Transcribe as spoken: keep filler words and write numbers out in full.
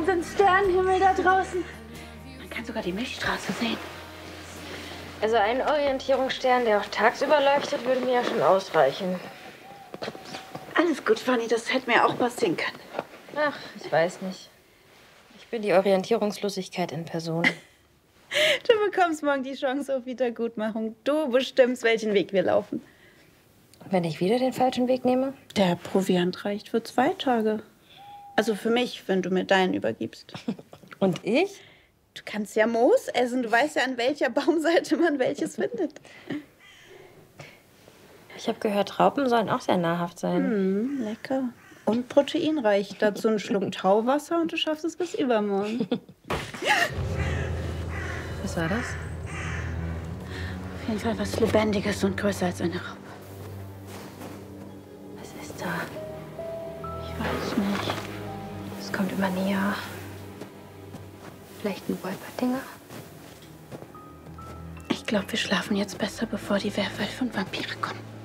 sind Sternenhimmel da draußen. Man kann sogar die Milchstraße sehen. Also ein Orientierungsstern, der auch tagsüber leuchtet, würde mir ja schon ausreichen. Alles gut, Fanny, das hätte mir auch passieren können. Ach, ich weiß nicht. Ich bin die Orientierungslosigkeit in Person. Du bekommst morgen die Chance auf Wiedergutmachung. Du bestimmst, welchen Weg wir laufen. Wenn ich wieder den falschen Weg nehme? Der Proviant reicht für zwei Tage. Also für mich, wenn du mir deinen übergibst. Und ich? Du kannst ja Moos essen. Du weißt ja, an welcher Baumseite man welches findet. Ich habe gehört, Raupen sollen auch sehr nahrhaft sein. Mm, lecker. Und proteinreich. Dazu einen Schluck Tauwasser und du schaffst es bis übermorgen. Was war das? Auf jeden Fall was Lebendiges und größer als eine Raupe. Was ist da? Ich weiß nicht. Es kommt immer näher. Vielleicht ein Wolperdinger? Ich glaube, wir schlafen jetzt besser, bevor die Werwölfe und Vampire kommen.